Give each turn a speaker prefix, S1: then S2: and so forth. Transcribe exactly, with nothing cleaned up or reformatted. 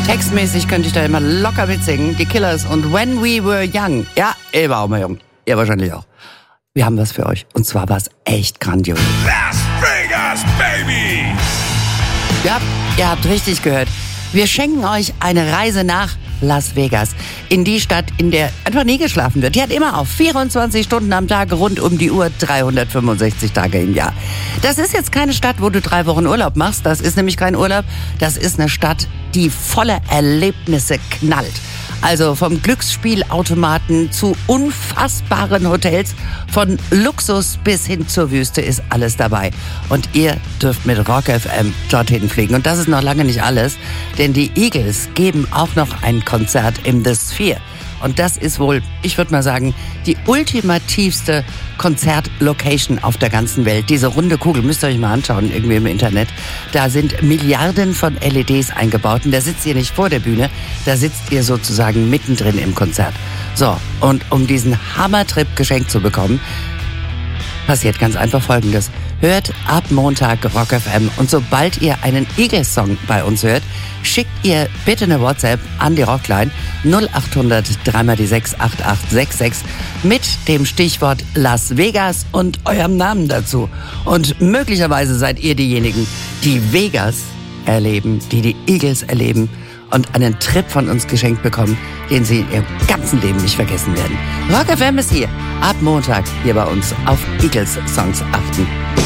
S1: Textmäßig könnte ich da immer locker mitsingen. Die Killers und When We Were Young. Ja, ich war auch mal jung. Ihr wahrscheinlich auch. Wir haben was für euch. Und zwar was echt grandios.
S2: Las Vegas, baby!
S1: Ja, ihr habt richtig gehört. Wir schenken euch eine Reise nach Las Vegas. In die Stadt, in der einfach nie geschlafen wird. Die hat immer auf. vierundzwanzig Stunden am Tag, rund um die Uhr, dreihundertfünfundsechzig Tage im Jahr. Das ist jetzt keine Stadt, wo du drei Wochen Urlaub machst. Das ist nämlich kein Urlaub. Das ist eine Stadt, die voller Erlebnisse knallt. Also vom Glücksspielautomaten zu unfassbaren Hotels, von Luxus bis hin zur Wüste ist alles dabei. Und ihr dürft mit Rock F M dorthin fliegen. Und das ist noch lange nicht alles, denn die Eagles geben auch noch ein Konzert im The Sphere. Und das ist wohl, ich würde mal sagen, die ultimativste Konzertlocation auf der ganzen Welt. Diese runde Kugel, müsst ihr euch mal anschauen, irgendwie im Internet. Da sind Milliarden von L E Ds eingebaut und da sitzt ihr nicht vor der Bühne, da sitzt ihr sozusagen mittendrin im Konzert. So, und um diesen Hammertrip geschenkt zu bekommen, passiert ganz einfach Folgendes. Hört ab Montag Rock F M und sobald ihr einen Eagles-Song bei uns hört, schickt ihr bitte eine WhatsApp an die Rockline null acht hundert drei mal die sechs acht acht sechs sechs mit dem Stichwort Las Vegas und eurem Namen dazu. Und möglicherweise seid ihr diejenigen, die Vegas erleben, die die Eagles erleben und einen Trip von uns geschenkt bekommen, den sie in ihrem ganzen Leben nicht vergessen werden. Rock F M ist hier. Ab Montag hier bei uns auf Eagles Songs achten.